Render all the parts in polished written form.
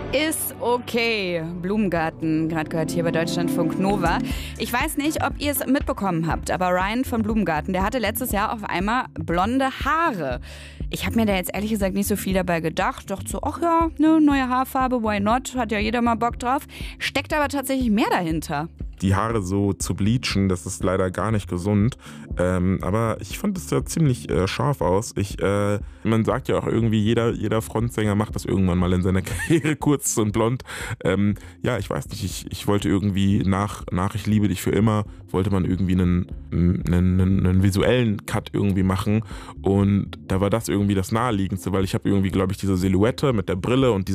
Ist okay. Blumengarten, gerade gehört hier bei Deutschlandfunk Nova. Ich weiß nicht, ob ihr es mitbekommen habt, aber Ryan von Blumengarten, der hatte letztes Jahr auf einmal blonde Haare. Ich habe mir da jetzt ehrlich gesagt nicht so viel dabei gedacht. Dachte so, ach ja, ne, neue Haarfarbe, why not? Hat ja jeder mal Bock drauf. Steckt aber tatsächlich mehr dahinter. Die Haare so zu bleachen, das ist leider gar nicht gesund. Aber ich fand es ja ziemlich scharf aus. Man sagt ja auch irgendwie, jeder Frontsänger macht das irgendwann mal in seiner Karriere, kurz und blond. Ich weiß nicht, ich wollte irgendwie nach Ich liebe dich für immer, wollte man irgendwie einen visuellen Cut irgendwie machen. Und da war das irgendwie das Naheliegendste, weil ich habe irgendwie, glaube ich, diese Silhouette mit der Brille und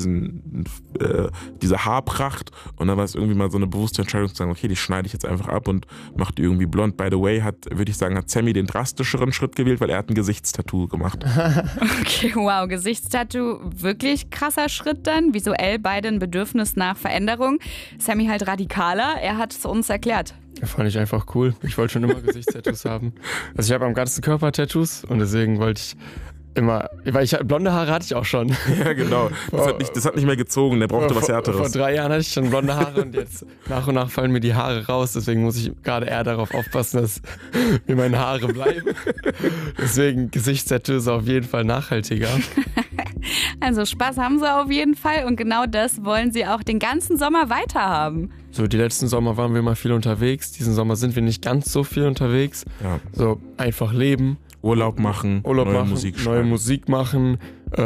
diese Haarpracht. Und da war es irgendwie mal so eine bewusste Entscheidung zu sagen, okay, die schneide ich jetzt einfach ab und mache die irgendwie blond. By the way, hat Sammy den drastischeren Schritt gewählt, weil er hat ein Gesichtstattoo gemacht. Okay, wow, Gesichtstattoo, wirklich krasser Schritt dann. Visuell beide ein Bedürfnis nach Veränderung. Sammy halt radikaler, er hat es uns erklärt. Fand ich einfach cool. Ich wollte schon immer Gesichtstattoos haben. Also ich habe am ganzen Körper Tattoos und deswegen wollte ich immer, weil blonde Haare hatte ich auch schon. Ja, genau. Das hat nicht mehr gezogen, der brauchte was Härteres. Vor 3 Jahren hatte ich schon blonde Haare und jetzt nach und nach fallen mir die Haare raus. Deswegen muss ich gerade eher darauf aufpassen, dass mir meine Haare bleiben. Deswegen Gesichtstattoos auf jeden Fall nachhaltiger. Also Spaß haben sie auf jeden Fall und genau das wollen sie auch den ganzen Sommer weiterhaben. So, die letzten Sommer waren wir mal viel unterwegs. Diesen Sommer sind wir nicht ganz so viel unterwegs. Ja. So, einfach leben. Urlaub machen, neue Musik machen,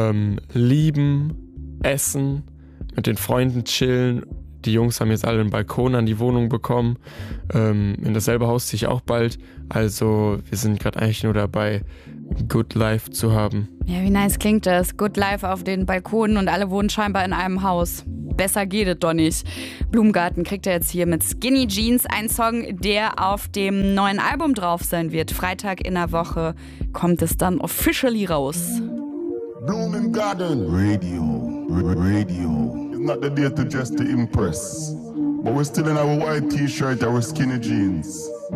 lieben, essen, mit den Freunden chillen. Die Jungs haben jetzt alle einen Balkon an die Wohnung bekommen. In dasselbe Haus ziehe ich auch bald. Also wir sind gerade eigentlich nur dabei, Good Life zu haben. Ja, wie nice klingt das. Good Life auf den Balkonen und alle wohnen scheinbar in einem Haus. Besser geht es doch nicht. Blumengarten kriegt er jetzt hier mit Skinny Jeans, einen Song, der auf dem neuen Album drauf sein wird. Freitag in der Woche kommt es dann officially raus. Blumengarten Radio. It's not the day to just to impress, but we're still in our white t-shirt, our skinny jeans.